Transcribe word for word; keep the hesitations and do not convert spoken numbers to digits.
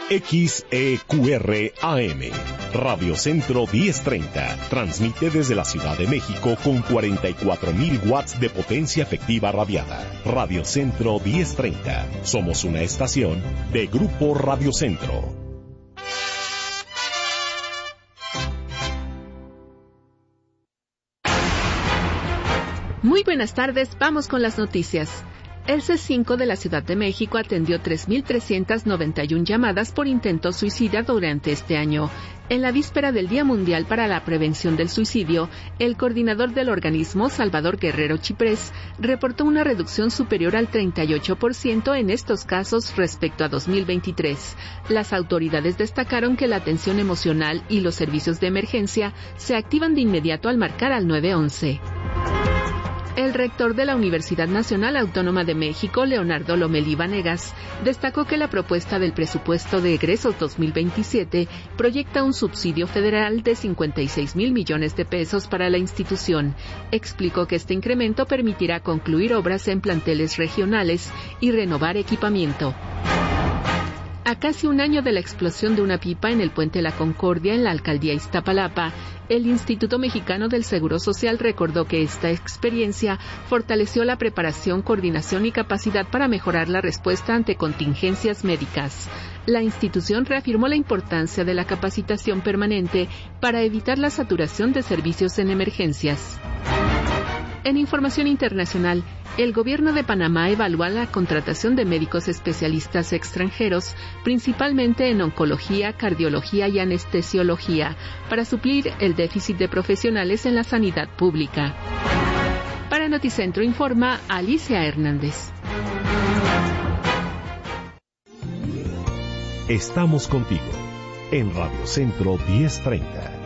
X E Q R A M, Radio Centro diez treinta, transmite desde la Ciudad de México con cuarenta y cuatro mil watts de potencia efectiva radiada. Radio Centro diez treinta, somos una estación de Grupo Radio Centro. Muy buenas tardes, vamos con las noticias. El C cinco de la Ciudad de México atendió tres mil trescientas noventa y una llamadas por intento suicida durante este año. En la víspera del Día Mundial para la Prevención del Suicidio, el coordinador del organismo, Salvador Guerrero Chiprés, reportó una reducción superior al treinta y ocho por ciento en estos casos respecto a dos mil veintitrés. Las autoridades destacaron que la atención emocional y los servicios de emergencia se activan de inmediato al marcar al nueve once. El rector de la Universidad Nacional Autónoma de México, Leonardo Lomelí Vanegas, destacó que la propuesta del presupuesto de egresos dos mil veintisiete proyecta un subsidio federal de cincuenta y seis mil millones de pesos para la institución. Explicó que este incremento permitirá concluir obras en planteles regionales y renovar equipamiento. A casi un año de la explosión de una pipa en el Puente La Concordia en la alcaldía Iztapalapa, el Instituto Mexicano del Seguro Social recordó que esta experiencia fortaleció la preparación, coordinación y capacidad para mejorar la respuesta ante contingencias médicas. La institución reafirmó la importancia de la capacitación permanente para evitar la saturación de servicios en emergencias. En información internacional, el gobierno de Panamá evalúa la contratación de médicos especialistas extranjeros, principalmente en oncología, cardiología y anestesiología, para suplir el déficit de profesionales en la sanidad pública. Para Noticentro informa Alicia Hernández. Estamos contigo en Radio Centro diez treinta.